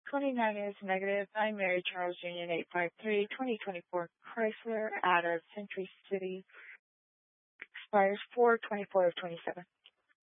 29 is negative. I'm Mary Charles Union 853, 2024 Chrysler out of Century City. Expires 4/24 of 27.